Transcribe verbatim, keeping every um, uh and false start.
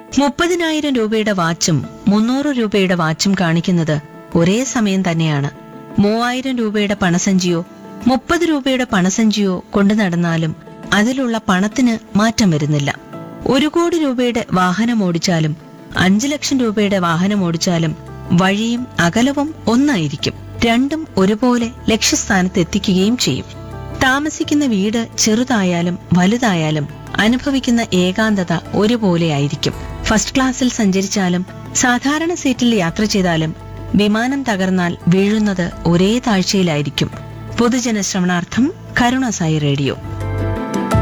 മുപ്പതിനായിരം രൂപയുടെ വാച്ചും മുന്നൂറ് രൂപയുടെ വാച്ചും കാണിക്കുന്നത് ഒരേ സമയം തന്നെയാണ്. മൂവായിരം രൂപയുടെ പണസഞ്ചിയോ മുപ്പത് രൂപയുടെ പണസഞ്ചിയോ കൊണ്ടു നടന്നാലും അതിലുള്ള പണത്തിന് മാറ്റം വരുന്നില്ല. ഒരു കോടി രൂപയുടെ വാഹനം ഓടിച്ചാലും അഞ്ചു ലക്ഷം രൂപയുടെ വാഹനം ഓടിച്ചാലും വഴിയും അകലവും ഒന്നായിരിക്കും. രണ്ടും ഒരുപോലെ ലക്ഷ്യസ്ഥാനത്ത് എത്തിക്കുകയും ചെയ്യും. താമസിക്കുന്ന വീട് ചെറുതായാലും വലുതായാലും അനുഭവിക്കുന്ന ഏകാന്തത ഒരുപോലെയായിരിക്കും. ഫസ്റ്റ് ക്ലാസ്സിൽ സഞ്ചരിച്ചാലും സാധാരണ സീറ്റിൽ യാത്ര ചെയ്താലും വിമാനം തകർന്നാൽ വീഴുന്നത് ഒരേ താഴ്ചയിലായിരിക്കും. പൊതുജന ശ്രവണാർത്ഥം കരുണ സായി റേഡിയോ.